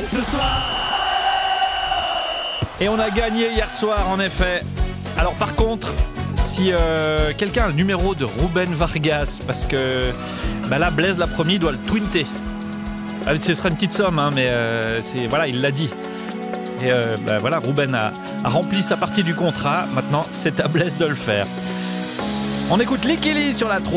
ce soir. Et on a gagné hier soir, en effet. Alors par contre, si quelqu'un a le numéro de Ruben Vargas, parce que là, Blaise l'a promis, il doit le twinter. Ce sera une petite somme, hein, mais voilà, il l'a dit. Et voilà, Ruben a rempli sa partie du contrat. Maintenant, c'est à Blaise de le faire. On écoute Lick Kelly sur la 3.